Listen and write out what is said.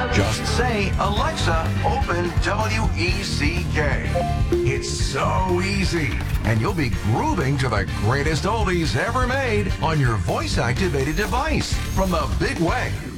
Just say, Alexa, open WECK. It's so easy, and you'll be grooving to the greatest oldies ever made on your voice-activated device from the big wag.